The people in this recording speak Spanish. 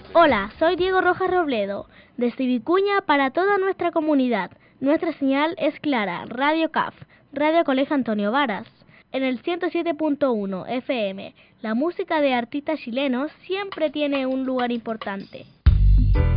Hola, soy Diego Rojas Robledo, desde Vicuña para toda nuestra comunidad. Nuestra señal es clara, Radio CAF, Radio Colegio Antonio Varas. En el 107.1 FM, la música de artistas chilenos siempre tiene un lugar importante.